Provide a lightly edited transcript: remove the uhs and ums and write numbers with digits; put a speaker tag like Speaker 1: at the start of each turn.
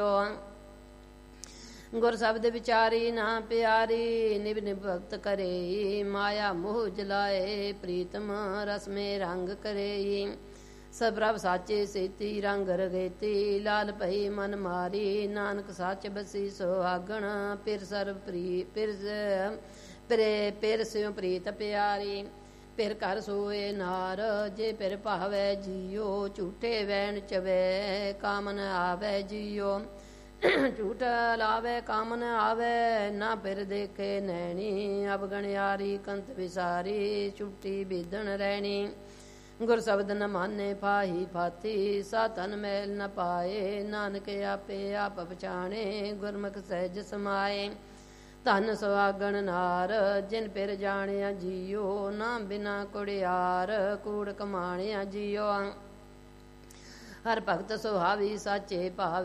Speaker 1: ਗੁਰ ਸ਼ਬਦ ਵਿਚਾਰੀ ਨਾ ਪਿਆਰੀ, ਨਿਭ ਨਿਭ ਭਗਤ ਕਰੇ। ਮਾਇਆ ਮੋਹ ਜਲਾਏ, ਪ੍ਰੀਤਮ ਰਸਮੇ ਰੰਗ ਕਰੇ। ਸਭ ਪ੍ਰਭ ਸਾਚੇ ਸੇਤੀ, ਰੰਗ ਰਗੇਤੀ। ਲਾਲ ਭਈ ਮਨ ਮਾਰੀ, ਨਾਨਕ ਸੱਚ ਬਸੀ ਸੁਹਾਗਣ। ਪਿਰ ਸਰਬ ਪਿਰ ਸਿਉ ਪ੍ਰੀਤ ਪਿਆਰੀ। ਪਿਰ ਘਰ ਸੋਏ ਨਾਰ, ਜੇ ਪਿਰ ਭਾਵੈ ਜੀਓ। ਝੂਠੇ ਵੈਣ ਚਵੈ, ਕਾਮਨ ਆਵੈ ਜੀਓ। ਝੂਠ ਲਾਵੇ ਕਾਮਨ ਆਵੇ, ਨਾ ਪਿਰ ਦੇਖੇ ਨੈਣੀ। ਅਵਗਣਿਆਰੀ ਕੰਤ ਵਿਸਾਰੀ, ਛੁੱਟੀ ਬੀਦਣ ਰਹਿਣੀ। ਗੁਰ ਸ਼ਬਦ ਨ ਮਾਨੇ ਫਾਹੀ ਫਾਤੀ, ਸਾ ਤਨ ਮੈਲ ਨ ਪਾਏ। ਨਾਨਕ ਆਪੇ ਆਪ ਪਛਾਣੇ, ਗੁਰਮੁਖ ਸਹਿਜ ਸਮਾਏ। ਧਨ ਸੁਹਾਗਣ ਨਾਰ, ਜਿਨ ਪਿਰ ਜਾਣਿਆ ਜੀਓ। ਨਾ ਬਿਨਾ ਕੁੜਿਆਰ, ਕੂੜ ਕਮਾਣਿਆ ਜੀਓ। ਹਰ ਭਗਤ ਸੁਹਾਵੀ ਸਾਚੇ ਭਾਵ